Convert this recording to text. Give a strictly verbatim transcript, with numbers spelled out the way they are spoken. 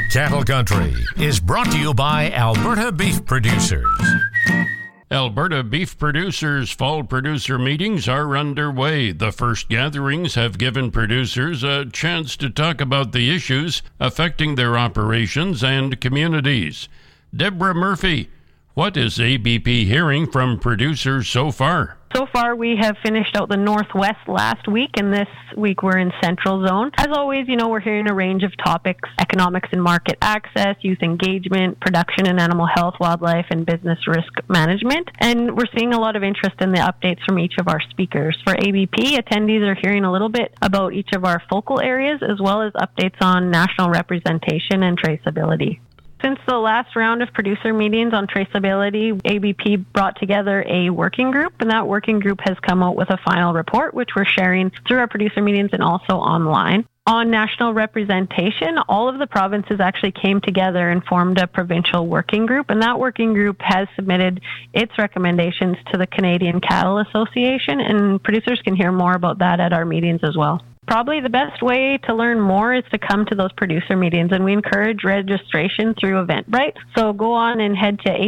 Cattle Country is brought to you by Alberta Beef Producers. Alberta Beef Producers' fall producer meetings are underway. The first gatherings have given producers a chance to talk about the issues affecting their operations and communities. Deborah Murphy, what is A B P hearing from producers so far? So far, we have finished out the Northwest last week, and this week we're in Central Zone. As always, you know, we're hearing a range of topics: economics and market access, youth engagement, production and animal health, wildlife, and business risk management. And we're seeing a lot of interest in the updates from each of our speakers. For A B P, attendees are hearing a little bit about each of our focal areas, as well as updates on national representation and traceability. Since the last round of producer meetings on traceability, A B P brought together a working group, and that working group has come out with a final report, which we're sharing through our producer meetings and also online. On national representation, all of the provinces actually came together and formed a provincial working group, and that working group has submitted its recommendations to the Canadian Cattle Association, and producers can hear more about that at our meetings as well. Probably the best way to learn more is to come to those producer meetings, and we encourage registration through Eventbrite. So go on and head to